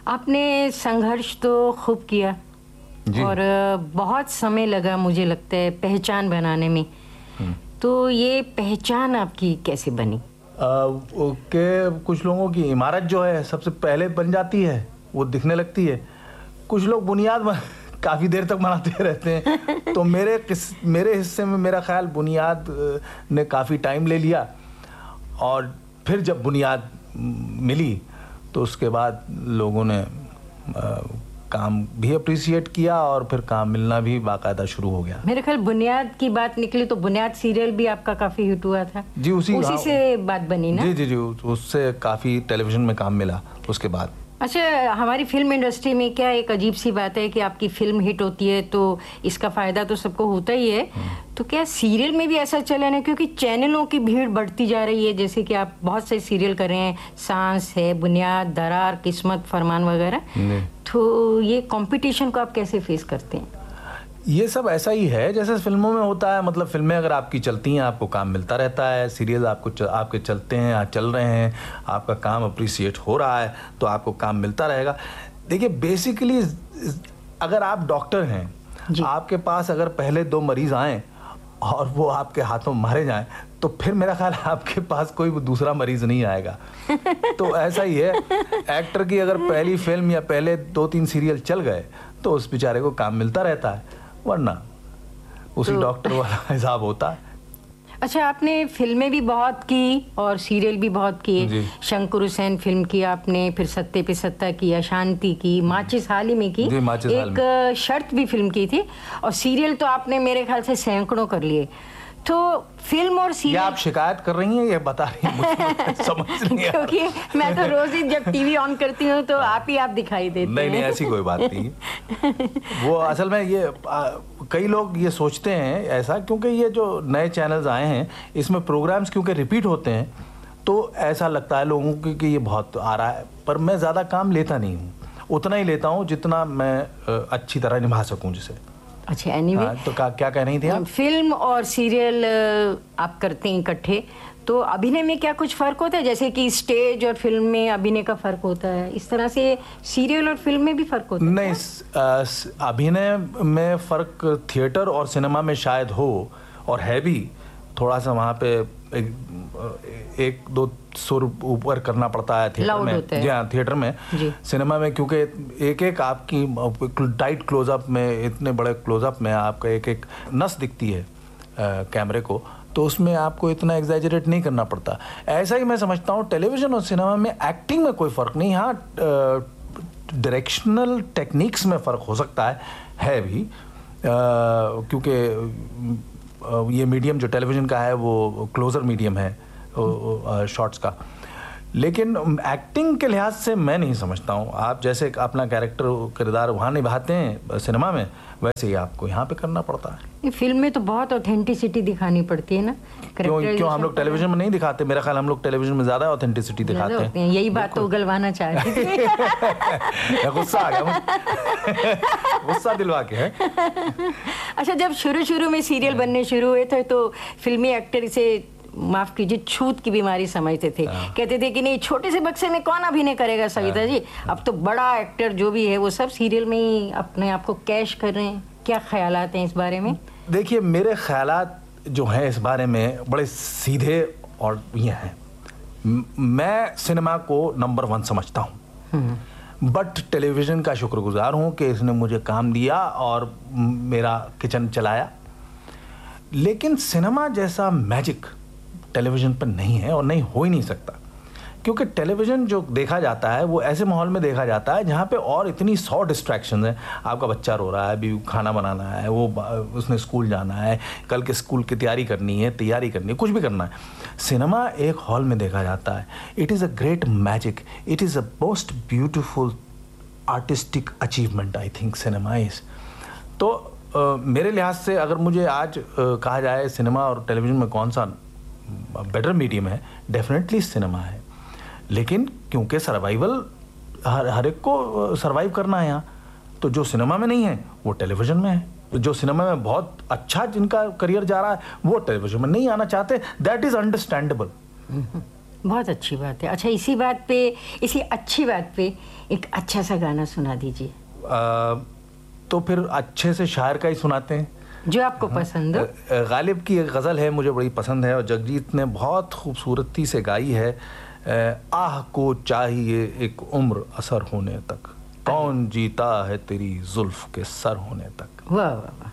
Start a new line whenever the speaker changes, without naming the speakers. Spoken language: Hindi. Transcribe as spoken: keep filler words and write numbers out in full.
आपने संघर्ष तो खूब किया और बहुत समय लगा मुझे लगता है पहचान बनाने में। तो ये पहचान आपकी कैसे बनी?
के कुछ लोगों की इमारत जो है सबसे पहले बन जाती है, वो दिखने लगती है। कुछ लोग बुनियाद काफ़ी देर तक बनाते रहते हैं। तो मेरे किस मेरे हिस्से में मेरा ख्याल बुनियाद ने काफ़ी टाइम ले लिया, और फिर जब बुनियाद मिली तो उसके बाद लोगों ने आ, काम भी अप्रिशिएट किया और फिर काम मिलना भी बाकायदा शुरू हो गया।
मेरे ख्याल बुनियाद की बात निकली तो बुनियाद सीरियल भी आपका काफ़ी हिट हुआ था।
जी, उसी
उसी से बात बनी ना?
जी जी जी उससे काफ़ी टेलीविज़न में काम मिला उसके बाद।
अच्छा, हमारी फिल्म इंडस्ट्री में क्या एक अजीब सी बात है कि आपकी फिल्म हिट होती है तो इसका फ़ायदा तो सबको होता ही है, तो क्या सीरियल में भी ऐसा चला है? क्योंकि चैनलों की भीड़ बढ़ती जा रही है, जैसे कि आप बहुत से सीरियल कर रहे हैं, सांस है, बुनियाद, दरार, किस्मत, फरमान वगैरह, तो ये कंपटीशन को आप कैसे फेस करते हैं?
ये सब ऐसा ही है जैसे फिल्मों में होता है। मतलब फिल्में अगर आपकी चलती हैं आपको काम मिलता रहता है, सीरियल आपको च, आपके चलते हैं, आप चल रहे हैं, आपका काम अप्रिशिएट हो रहा है तो आपको काम मिलता रहेगा। देखिए बेसिकली अगर आप डॉक्टर हैं, आपके पास अगर पहले दो मरीज आएँ और वो आपके हाथों मारे जाएं तो फिर मेरा ख्याल आपके पास कोई दूसरा मरीज नहीं आएगा। तो ऐसा ही है, एक्टर की अगर पहली फिल्म या पहले दो तीन सीरियल चल गए तो उस बेचारे को काम मिलता रहता है, वरना उसी तो... डॉक्टर वाला हिसाब होता है।
अच्छा, आपने फिल्में भी बहुत की और सीरियल भी बहुत किए। शंकर हुसैन फिल्म की आपने, फिर सत्ते पे सत्ता की, अशांति की, माचिस हाल ही में की, एक शर्त भी फिल्म की थी, और सीरियल तो आपने मेरे ख्याल से सैकड़ों कर लिए। तो फिल्म और सीरियल,
आप शिकायत कर रही हैं या बता रही हैं? मुझे समझ नहीं आ रहा।
क्योंकि मैं तो रोज ही जब टीवी ऑन करती हूँ तो आप ही आप दिखाई देते
नहीं,
हैं।
नहीं, ऐसी कोई बात नहीं। वो असल में ये आ, कई लोग ये सोचते हैं ऐसा, क्योंकि ये जो नए चैनल्स आए हैं इसमें प्रोग्राम्स क्योंकि रिपीट होते हैं तो ऐसा लगता है लोगों को कि ये बहुत आ रहा है, पर मैं ज़्यादा काम लेता नहीं हूँ, उतना ही लेता हूँ जितना मैं अच्छी तरह निभा सकूँ जिसे।
अच्छा, एनीवे
हाँ, तो क्या कह रही थी आप?
फिल्म और सीरियल आप करते हैं इकट्ठे, तो अभिनय में क्या कुछ फर्क होता है? जैसे कि स्टेज और फिल्म में अभिनय का फर्क होता है, इस तरह से सीरियल और फिल्म में भी फर्क होता है?
नहीं, अभिनय में फर्क थिएटर और सिनेमा में शायद हो, और है भी थोड़ा सा। वहाँ पे एक, एक दो सुर ऊपर करना पड़ता है थिएटर में। जी हाँ, थिएटर में। सिनेमा में क्योंकि एक एक आपकी टाइट क्लोजअप में, इतने बड़े क्लोजअप में आपका एक एक नस दिखती है आ, कैमरे को, तो उसमें आपको इतना एग्जैजरेट नहीं करना पड़ता। ऐसा ही मैं समझता हूँ टेलीविज़न और सिनेमा में एक्टिंग में कोई फ़र्क नहीं। हाँ, डायरेक्शनल टेक्निक्स में फ़र्क हो सकता है है भी, क्योंकि ये मीडियम जो टेलीविज़न का है वो क्लोज़र मीडियम है शॉट्स का, लेकिन एक्टिंग के लिहाज से मैं नहीं समझता हूँ। आप जैसे अपना कैरेक्टर किरदार वहाँ निभाते हैं सिनेमा में, वैसे ही आपको यहाँ पे करना पड़ता है।
फिल्म में तो बहुत ऑथेंटिसिटी दिखानी पड़ती है ना।
क्यों क्यों हम लोग टेलीविजन में नहीं दिखाते? मेरा ख्याल हम लोग टेलीविजन में ज़्यादा ऑथेंटिसिटी दिखाते हैं।
हैं। यही बात तो उगलवाना चाह रही थी।
गुस्सा आ गया, गुस्सा दिलवा के है।
अच्छा, जब शुरू शुरू में सीरियल बनने शुरू हुए थे तो फिल्मी एक्टर से, माफ कीजिए, छूत की बीमारी समझते थे। कहते थे कि नहीं, छोटे से बक्से में कौन अभिनय करेगा सविता जी, अब तो बड़ा एक्टर जो भी है वो सब सीरियल में ही अपने आप को कैश कर रहे हैं। क्या ख्यालात हैं इस बारे में?
देखिए, मेरे ख्यालात जो हैं इस बारे में बड़े सीधे और ये हैं। मैं सिनेमा को नंबर वन समझता हूँ, बट टेलीविज़न का शुक्रगुजार हूँ कि इसने मुझे काम दिया और मेरा किचन चलाया। लेकिन सिनेमा जैसा मैजिक टेलीविज़न पर नहीं है और नहीं हो ही नहीं सकता, क्योंकि टेलीविज़न जो देखा जाता है वो ऐसे माहौल में देखा जाता है जहाँ पे और इतनी सौ डिस्ट्रैक्शन है। आपका बच्चा रो रहा है, अभी खाना बनाना है, वो उसने स्कूल जाना है, कल के स्कूल की तैयारी करनी है, तैयारी करनी है, कुछ भी करना है। सिनेमा एक हॉल में देखा जाता है। It is a great magic, it is a most beautiful artistic achievement I think cinema is. तो uh, मेरे लिहाज से अगर मुझे आज uh, कहा जाए सिनेमा और टेलीविज़न में कौन सा बेटर मीडियम है, डेफिनेटली सिनेमा है। लेकिन क्योंकि सर्वाइवल हर हर एक को सर्वाइव करना है यहाँ, तो जो सिनेमा में नहीं है वो टेलीविज़न में है। जो सिनेमा में बहुत अच्छा जिनका करियर जा रहा है वो टेलीविज़न में नहीं आना चाहते, दैट इज़ अंडरस्टैंडेबल।
बहुत अच्छी बात है। अच्छा, इसी बात पे, इसी अच्छी बात पे एक अच्छा सा गाना सुना दीजिए।
आ, तो फिर अच्छे से शायर का ही सुनाते हैं
जो आपको हाँ, पसंद हो।
गालिब की एक गज़ल है, मुझे बड़ी पसंद है और जगजीत ने बहुत खूबसूरती से गाई है। आह को चाहिए एक उम्र असर होने तक, कौन जीता है तेरी जुल्फ के सर होने तक।
वाह वाह वाह।